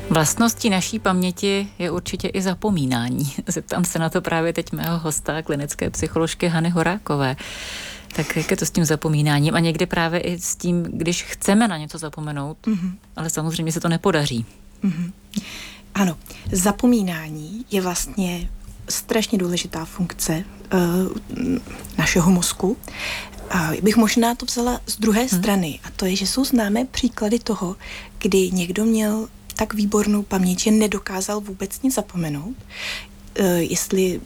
Vlastností naší paměti je určitě i zapomínání. Zeptám se na to právě teď mého hosta, klinické psycholožky Hany Horákové. Tak jak je to s tím zapomínáním? A někdy právě i s tím, když chceme na něco zapomenout, ale samozřejmě se to nepodaří. Ano, zapomínání je vlastně strašně důležitá funkce našeho mozku. A bych možná to vzala z druhé strany. A to je, že jsou známé příklady toho, kdy někdo měl tak výbornou paměť, že nedokázal vůbec nic zapomenout. Jestli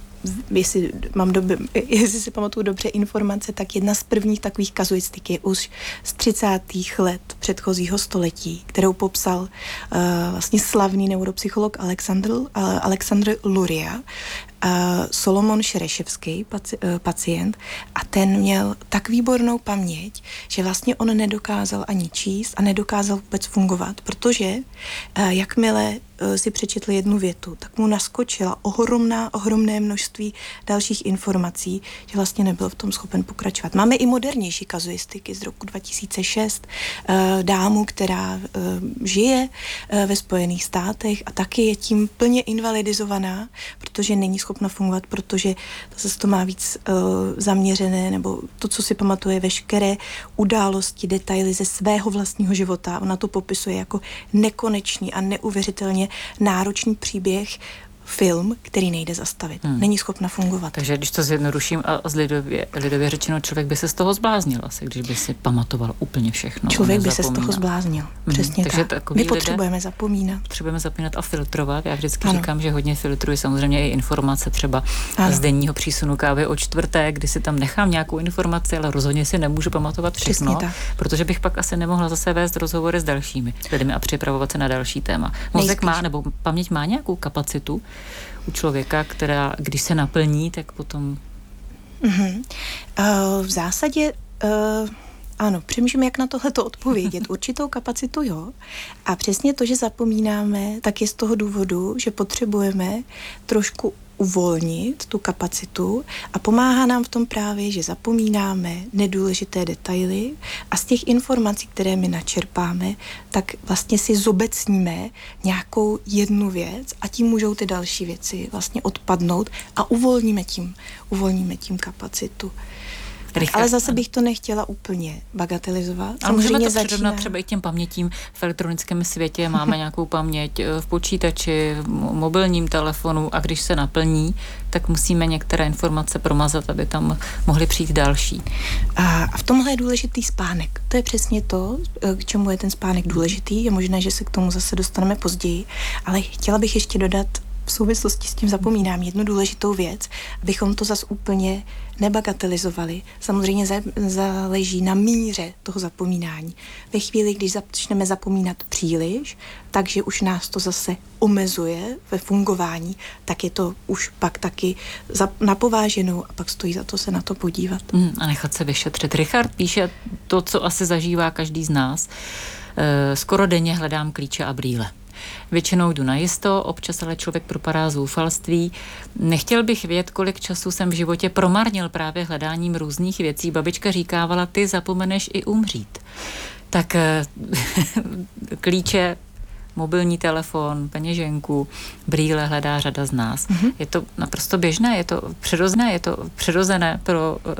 si pamatuju dobře informace, tak jedna z prvních takových kazuistik je už z 30. let předchozího století, kterou popsal vlastně slavný neuropsycholog Alexandr Luria, Solomon Šereševský, pacient, a ten měl tak výbornou paměť, že vlastně on nedokázal ani číst a nedokázal vůbec fungovat, protože jakmile si přečetl jednu větu, tak mu naskočila ohromné množství dalších informací, že vlastně nebyl v tom schopen pokračovat. Máme i modernější kazuistiky z roku 2006, dámu, která žije ve Spojených státech a taky je tím plně invalidizovaná, protože není schopna fungovat, protože zase to má víc zaměřené, nebo to, co si pamatuje, veškeré události, detaily ze svého vlastního života. Ona to popisuje jako nekonečný a neuvěřitelně náročný příběh, film, který nejde zastavit. Není schopna fungovat. Takže když to zjednoduším a lidově řečeno, člověk by se z toho zbláznil asi, když by si pamatoval úplně všechno. Člověk by se z toho zbláznil. Přesně tak. My potřebujeme zapomínat. Potřebujeme zapomínat a filtrovat. Já vždycky říkám, že hodně filtruji samozřejmě i informace třeba z denního přísunu kávy o 4, kdy si tam nechám nějakou informaci, ale rozhodně si nemůžu pamatovat všechno, protože bych pak asi nemohla zase vést rozhovory s dalšími lidmi a připravovat se na další téma. Mozek má, nebo paměť má nějakou kapacitu u člověka, která, když se naplní, tak potom... V zásadě ano, přemýšlím, jak na tohleto odpovědět. Určitou kapacitu, jo. A přesně to, že zapomínáme, tak je z toho důvodu, že potřebujeme trošku uvolnit tu kapacitu a pomáhá nám v tom právě, že zapomínáme nedůležité detaily a z těch informací, které my načerpáme, tak vlastně si zobecníme nějakou jednu věc a tím můžou ty další věci vlastně odpadnout a uvolníme tím kapacitu. Ale zase bych to nechtěla úplně bagatelizovat. Ale můžeme to přirovnat třeba i těm pamětím v elektronickém světě. Máme nějakou paměť v počítači, v mobilním telefonu a když se naplní, tak musíme některé informace promazat, aby tam mohly přijít další. A v tomhle je důležitý spánek. To je přesně to, k čemu je ten spánek důležitý. Je možné, že se k tomu zase dostaneme později, ale chtěla bych ještě dodat v souvislosti s tím zapomínám jednu důležitou věc, abychom to zas úplně nebagatelizovali. Samozřejmě záleží na míře toho zapomínání. Ve chvíli, když začneme zapomínat příliš, takže už nás to zase omezuje ve fungování, tak je to už pak taky napováženou a pak stojí za to se na to podívat. A nechat se vyšetřit. Richard píše to, co asi zažívá každý z nás. Skoro denně hledám klíče a brýle. Většinou jdu najisto, občas ale člověk propadá zoufalství. Nechtěl bych vědět, kolik času jsem v životě promarnil právě hledáním různých věcí. Babička říkávala, ty zapomeneš i umřít. Tak klíče, mobilní telefon, peněženku, brýle hledá řada z nás. Je to naprosto běžné, je to přirozené pro